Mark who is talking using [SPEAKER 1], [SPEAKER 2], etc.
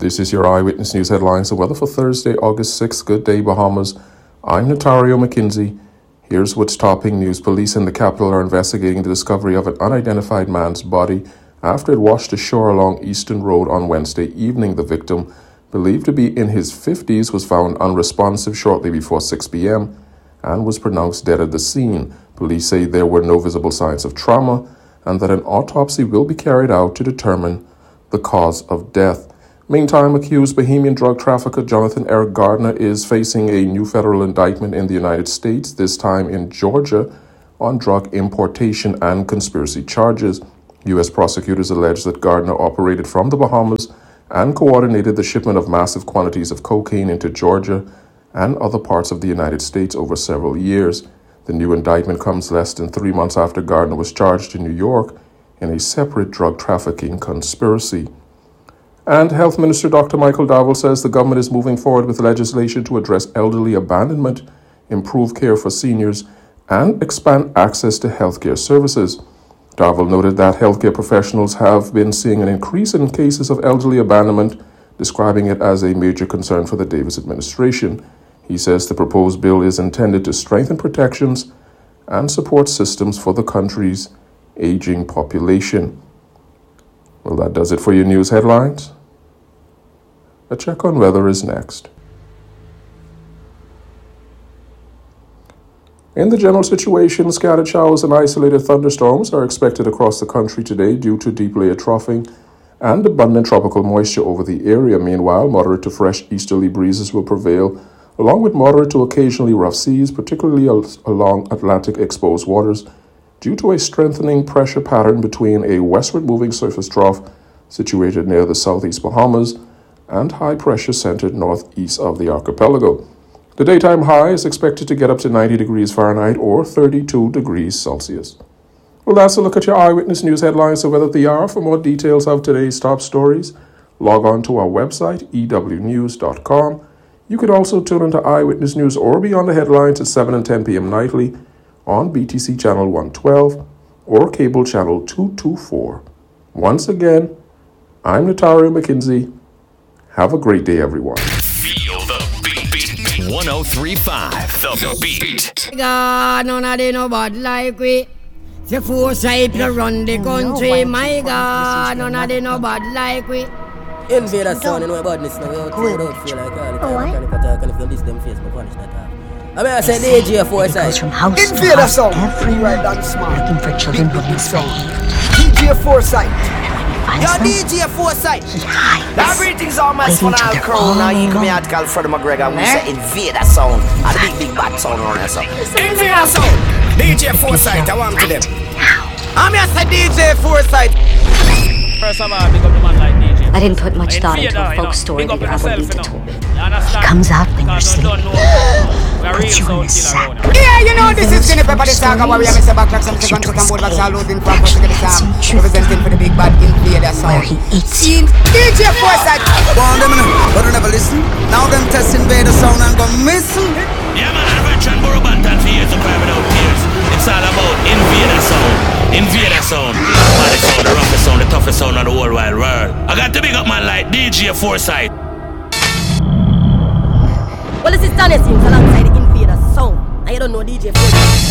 [SPEAKER 1] This is your Eyewitness News headlines. The weather for Thursday, August 6th. Good day, Bahamas. I'm Notario McKinsey. Here's what's topping news. Police in the capital are investigating the discovery of an unidentified man's body after it washed ashore along Eastern Road on Wednesday evening. The victim, believed to be in his 50s, was found unresponsive shortly before 6 p.m. and was pronounced dead at the scene. Police say there were no visible signs of trauma and that an autopsy will be carried out to determine the cause of death. Meantime, accused Bahamian drug trafficker Jonathan Eric Gardner is facing a new federal indictment in the United States, this time in Georgia, on drug importation and conspiracy charges. U.S. prosecutors allege that Gardner operated from the Bahamas and coordinated the shipment of massive quantities of cocaine into Georgia and other parts of the United States over several years. The new indictment comes less than 3 months after Gardner was charged in New York in a separate drug trafficking conspiracy. And Health Minister Dr. Michael Darville says the government is moving forward with legislation to address elderly abandonment, improve care for seniors, and expand access to healthcare services. Darville noted that healthcare professionals have been seeing an increase in cases of elderly abandonment, describing it as a major concern for the Davis administration. He says the proposed bill is intended to strengthen protections and support systems for the country's aging population. Well, that does it for your news headlines. A check on weather is next. In the general situation, scattered showers and isolated thunderstorms are expected across the country today due to deep layer troughing and abundant tropical moisture over the area. Meanwhile, moderate to fresh easterly breezes will prevail, along with moderate to occasionally rough seas, particularly along Atlantic exposed waters, due to a strengthening pressure pattern between a westward moving surface trough situated near the southeast Bahamas and high pressure centered northeast of the archipelago. The daytime high is expected to get up to 90 degrees Fahrenheit or 32 degrees Celsius. Well, that's a look at your Eyewitness News headlines of Weather at the Hour. For more details of today's top stories, log on to our website, ewnews.com. You could also tune into Eyewitness News or Beyond the Headlines at 7 and 10 p.m. nightly on BTC Channel 112 or Cable Channel 224. Once again, I'm Notario McKinsey. Have a great day, everyone.
[SPEAKER 2] Feel the beat. 103.5, the beat.
[SPEAKER 3] God, none of them no bad like we. The foresight to run the country. My God, none of them no bad like we.
[SPEAKER 4] Invader sound and no badness now. We out here don't feel like all the time. And if you list them face, I punish that. I mean, I say DJ Foresight.
[SPEAKER 5] Goes from house
[SPEAKER 6] Invader
[SPEAKER 5] to house
[SPEAKER 6] sound.
[SPEAKER 5] everywhere, looking for children who misbehave.
[SPEAKER 6] DJ Foresight.
[SPEAKER 5] Finds
[SPEAKER 6] Yo,
[SPEAKER 5] them,
[SPEAKER 6] DJ Foresight.
[SPEAKER 5] he hides,
[SPEAKER 6] Now greetings all my
[SPEAKER 5] waiting
[SPEAKER 6] son
[SPEAKER 5] till
[SPEAKER 6] all
[SPEAKER 5] they're
[SPEAKER 6] crown.
[SPEAKER 5] all
[SPEAKER 6] Now you come
[SPEAKER 5] alone.
[SPEAKER 6] here to call Freddie McGregor. We say Invader sound. And the big bad sound around here. So. Invader sound. DJ Foresight. I want to them. I'm here to say DJ Foresight.
[SPEAKER 7] First of all, big up the man like DJ.
[SPEAKER 5] I didn't put much thought into a folk story that you're probably told. It comes out when you're sleeping. Puts you in a sack.
[SPEAKER 6] Yeah, you know this is Skinny Pepper, the saga where we have Mr. Backlash and second second board back saluting from first to the Sam, representing for the big bad Invader sound.
[SPEAKER 5] Where he eats
[SPEAKER 6] Scene DJ Foresight.
[SPEAKER 8] Warn them, but they never listen. Now them test Invader sound and go missing.
[SPEAKER 2] Yeah, man, I've been Borough Bantan for years to cry without tears. It's all about Invader sound. Invader sound. The baddest sound, the roughest sound, the toughest sound of the whole wide world. I got to big up man like DJ Foresight.
[SPEAKER 4] Well, this is Tanya Sims alongside the Invader sound. And you don't know DJ Foresight.